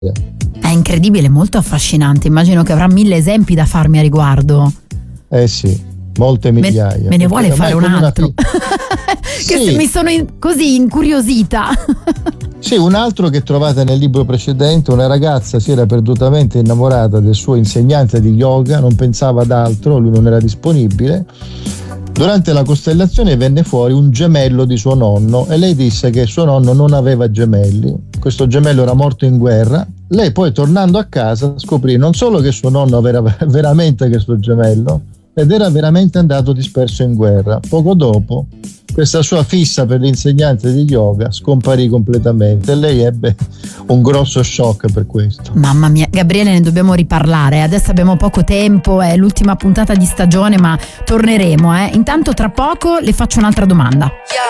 È incredibile, molto affascinante. Immagino che avrà 1000 esempi da farmi a riguardo. Sì, molte migliaia. Me ne vuole fare un altro? Che sì. mi sono così incuriosita. Sì, un altro che trovate nel libro precedente: una ragazza si era perdutamente innamorata del suo insegnante di yoga, non pensava ad altro, lui non era disponibile. Durante la costellazione venne fuori un gemello di suo nonno e lei disse che suo nonno non aveva gemelli. Questo gemello era morto in guerra. Lei poi, tornando a casa, scoprì non solo che suo nonno aveva veramente questo gemello, ed era veramente andato disperso in guerra. Poco dopo questa sua fissa per l'insegnante di yoga scomparì completamente e lei ebbe un grosso shock per questo. Mamma mia, Gabriele, ne dobbiamo riparlare. Adesso abbiamo poco tempo, è l'ultima puntata di stagione, ma torneremo. Intanto tra poco le faccio un'altra domanda.